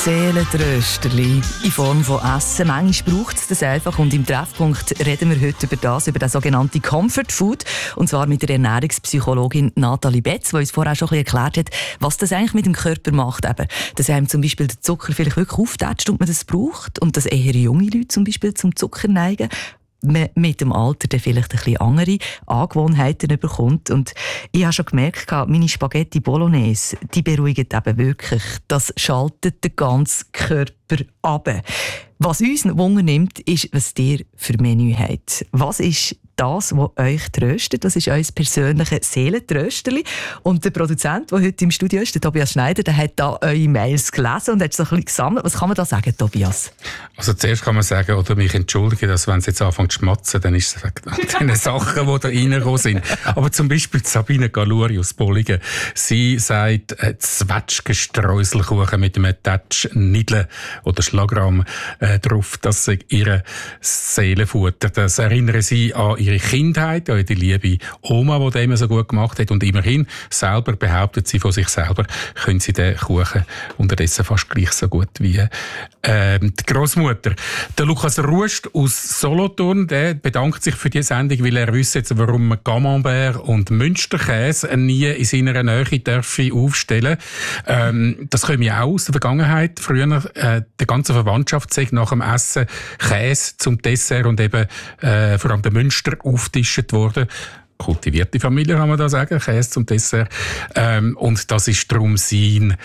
Seelentrösterli in Form von Essen. Manchmal braucht es das einfach. Und im Treffpunkt reden wir heute über das sogenannte Comfort Food. Und zwar mit der Ernährungspsychologin Nathalie Betz, die uns vorher schon ein bisschen erklärt hat, was das eigentlich mit dem Körper macht. Eben, dass einem zum Beispiel der Zucker vielleicht wirklich auftätscht und man das braucht. Und dass eher junge Leute zum Beispiel zum Zucker neigen. Man mit dem Alter dann vielleicht ein bisschen andere Angewohnheiten bekommt. Und ich habe schon gemerkt, meine Spaghetti Bolognese, die beruhigen eben wirklich. Das schaltet den ganzen Körper ab. Was uns Wunder nimmt, ist, was ihr für Menü habt. Was ist das, was euch tröstet? Das ist euer persönliches Seelentrösterli. Und der Produzent, der heute im Studio ist, der Tobias Schneider, der hat da eure Mails gelesen und hat so ein bisschen gesammelt. Was kann man da sagen, Tobias? Also zuerst kann man sagen, oder mich entschuldigen, dass wenn es jetzt anfängt zu schmatzen, dann ist es wegen den Sachen, die da reingekommen sind. Aber zum Beispiel Sabine Galuri aus Bolligen. Sie sagt, Zwetschgenstreuselkuchen mit einem Touch Nidle oder Schlagrahm drauf, das sei ihre Seelenfutter. Das erinnere sie an ihre Kindheit, an die liebe Oma, die das immer so gut gemacht hat. Und immerhin, selber behauptet sie von sich selber, können sie den Kuchen unterdessen fast gleich so gut wie die Großmutter. Der Lukas Rust aus Solothurn, der bedankt sich für diese Sendung, weil er wisse jetzt, warum man Camembert und Münsterkäse nie in seiner Nähe dürfen aufstellen. Das kommt ja auch aus der Vergangenheit. Früher der ganze Verwandtschaft sagt nach dem Essen Käse zum Dessert und eben vor allem der Münster aufgetischt worden. Kultivierte Familie, kann man da sagen, Käse zum Dessert. Und das ist darum sein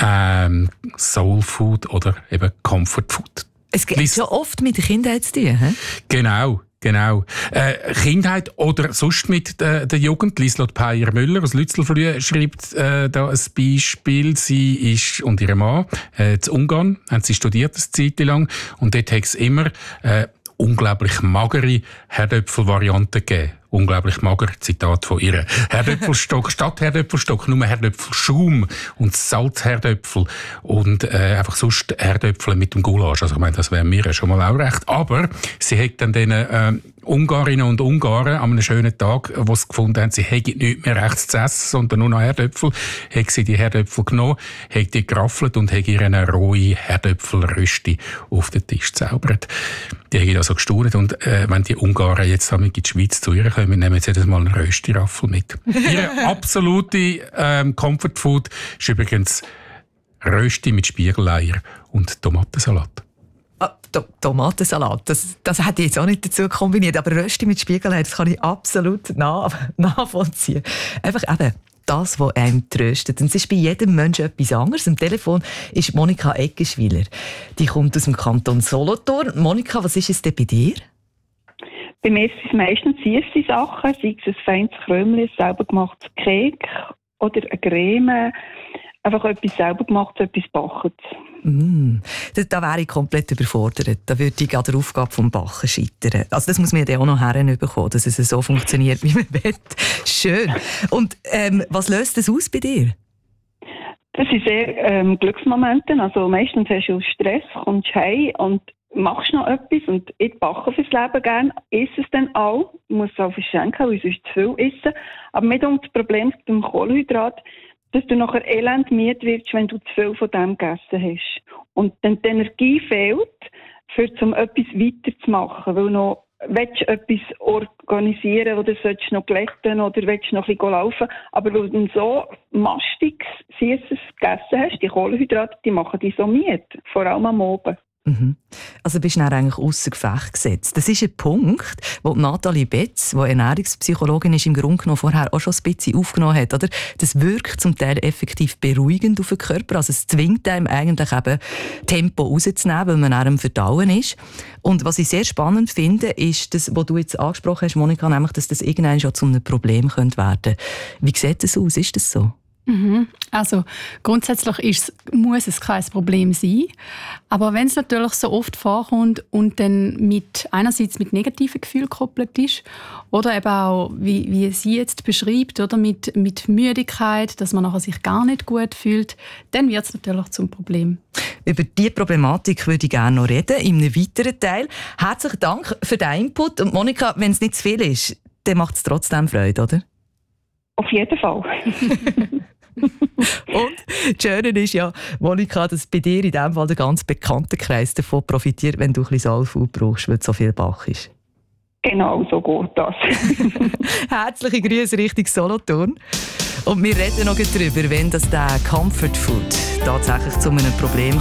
Soul Food oder eben Comfort Food. Es geht schon oft mit der Kindheit zu tun, he? Genau. Kindheit oder sonst mit der Jugend. Lieslott Peyer-Müller aus Lützelflüh schreibt da ein Beispiel. Sie ist und ihr Mann in Ungarn, haben sie studiert eine Zeit lang und dort hat es immer unglaublich magere Herdöpfel-Varianten gegeben. Unglaublich mager, Zitat von ihr. Herdöpfelstock statt Herdöpfelstock, nur Herdöpfelschaum und Salzherdöpfel und einfach sonst Herdöpfel mit dem Gulasch. Also ich meine, das wäre mir schon mal auch recht. Aber sie hat dann den Ungarinnen und Ungarn an einem schönen Tag, wo sie gefunden haben, sie hätten nichts mehr rechts zu essen, sondern nur noch Herdöpfel, hat sie die Herdöpfel genommen, hat die geraffelt und hat ihr eine rohe Herdöpfelrösti auf den Tisch gezaubert. Die haben also gestaunt und wenn die Ungarn jetzt in die Schweiz zu ihr kommen, nehmen jetzt jedes Mal einen Rösti-Raffel mit. Ihre absolute Comfort Food ist übrigens Rösti mit Spiegeleier und Tomatensalat. Tomatensalat, das hätte ich jetzt auch nicht dazu kombiniert, aber Rösti mit Spiegelei, das kann ich absolut nachvollziehen. Einfach eben das, was einem tröstet. Und es ist bei jedem Menschen etwas anderes. Am Telefon ist Monika Eggenschwiler. Die kommt aus dem Kanton Solothurn. Monika, was ist es denn bei dir? Bei mir sind es meistens süße Sachen, sei es ein feines Krömchen, ein selber gemachtes Kek oder eine Creme. Einfach etwas selber gemacht, etwas backen. Da wäre ich komplett überfordert. Da würde ich an der Aufgabe vom Backen scheitern. Also das muss man ja auch noch herbekommen, dass es so funktioniert, wie man will. Schön. Und was löst das aus bei dir? Das sind sehr Glücksmomente. Also meistens hast du Stress, kommst heim und machst noch etwas. Und ich backe fürs Leben gerne, esse es dann auch. Ich muss es auch verschenken, weil ich sonst zu viel esse. Aber mitunter das Problem mit dem Kohlenhydrat, dass du nachher elend müde wirst, wenn du zu viel von dem gegessen hast. Und dann die Energie fehlt, um etwas weiterzumachen. Weil noch willst du etwas organisieren oder sollst du noch glätten oder willst du noch ein bisschen laufen. Aber weil du so mastiges, süßes gegessen hast, die Kohlenhydrate, die machen dich so müde. Vor allem am Abend. Also bist du dann eigentlich ausser Gefecht gesetzt. Das ist ein Punkt, wo Nathalie Betz, die Ernährungspsychologin ist, im Grunde genommen vorher auch schon ein bisschen aufgenommen hat. Oder? Das wirkt zum Teil effektiv beruhigend auf den Körper. Also es zwingt einem eigentlich eben Tempo rauszunehmen, weil man am Verdauen ist. Und was ich sehr spannend finde, ist das, was du jetzt angesprochen hast, Monika, nämlich, dass das irgendwann schon zu einem Problem werden könnte. Wie sieht das aus? Ist das so? Also grundsätzlich muss es kein Problem sein. Aber wenn es natürlich so oft vorkommt und dann einerseits mit negativen Gefühlen gekoppelt ist oder eben auch, wie sie jetzt beschreibt, oder mit Müdigkeit, dass man nachher sich gar nicht gut fühlt, dann wird es natürlich zum Problem. Über diese Problematik würde ich gerne noch reden, in einem weiteren Teil. Herzlichen Dank für deinen Input. Und Monika, wenn es nicht zu viel ist, dann macht es trotzdem Freude, oder? Auf jeden Fall. Und das Schöne ist ja, Monika, dass bei dir in diesem Fall der ganz bekannte Kreis davon profitiert, wenn du ein bisschen Soulfood brauchst, weil es so viel Bach ist. Genau, so geht das. Herzliche Grüße Richtung Solothurn. Und wir reden noch darüber, wenn das der Comfort Food tatsächlich zu einem Problem